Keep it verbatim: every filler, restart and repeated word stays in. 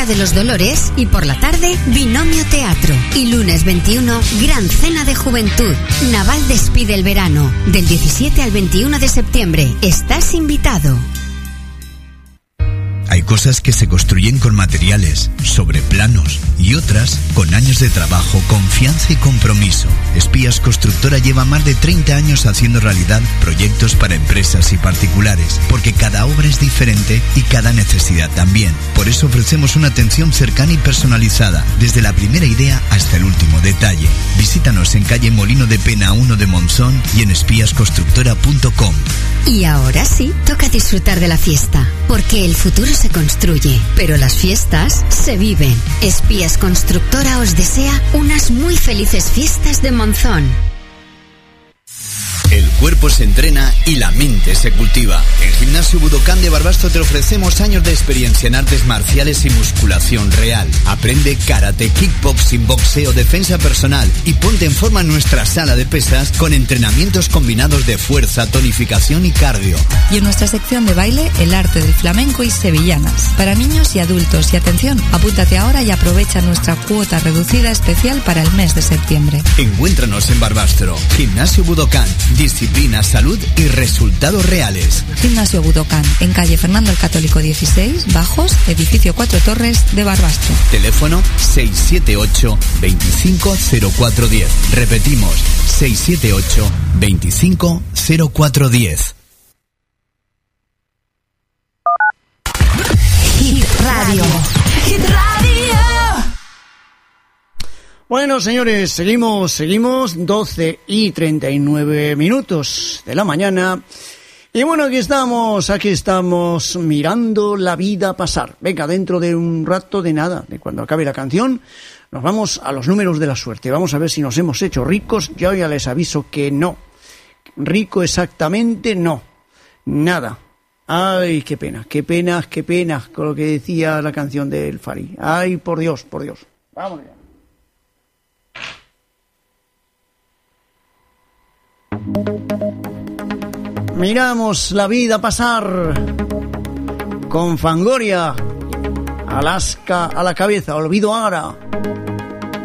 Clínica de los Dolores y por la tarde Binomio Teatro. Y lunes veintiuno, Gran Cena de Juventud. Naval despide el verano. Del diecisiete al veintiuno de septiembre. Estás invitado. Hay cosas que se construyen con materiales, sobre planos, y otras con años de trabajo, confianza y compromiso. Espías Constructora lleva más de treinta años haciendo realidad proyectos para empresas y particulares, porque cada obra es diferente y cada necesidad también. Por eso ofrecemos una atención cercana y personalizada, desde la primera idea hasta el último detalle. Visítanos en calle Molino de Pena uno de Monzón y en espías constructora punto com. Y ahora sí, toca disfrutar de la fiesta, porque el futuro se construye, pero las fiestas se viven. Espías Constructora os desea unas muy felices fiestas de Monzón. El cuerpo se entrena y la mente se cultiva. En Gimnasio Budokan de Barbastro te ofrecemos años de experiencia en artes marciales y musculación real. Aprende karate, kickboxing, boxeo, defensa personal y ponte en forma en nuestra sala de pesas con entrenamientos combinados de fuerza, tonificación y cardio. Y en nuestra sección de baile, el arte del flamenco y sevillanas. Para niños y adultos. Y atención, apúntate ahora y aprovecha nuestra cuota reducida especial para el mes de septiembre. Encuéntranos en Barbastro. Gimnasio Budokan. Disciplina, salud y resultados reales. Gimnasio Budokan, en calle Fernando el Católico dieciséis, Bajos, edificio Cuatro Torres de Barbastro. Teléfono seis siete ocho, veinticinco cero cuatro diez. Repetimos, seis siete ocho, veinticinco cero cuatro diez. Hit Radio. Hit Radio. Bueno, señores, seguimos, seguimos, doce y treinta y nueve minutos de la mañana. Y bueno, aquí estamos, aquí estamos mirando la vida pasar. Venga, dentro de un rato de nada, de cuando acabe la canción, nos vamos a los números de la suerte. Vamos a ver si nos hemos hecho ricos. Yo ya les aviso que no. Rico exactamente no. Nada. Ay, qué pena, qué pena, qué pena, con lo que decía la canción del Fari. Ay, por Dios, por Dios. Vamos allá. Miramos la vida pasar con Fangoria, Alaska a la cabeza, olvido ahora.